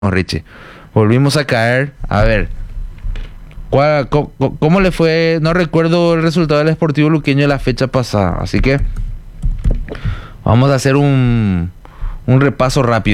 Richie. Volvimos a caer. A ver. ¿Cómo le fue? No recuerdo el resultado del Sportivo Luqueño de la fecha pasada. Así que vamos a hacer un repaso rápido.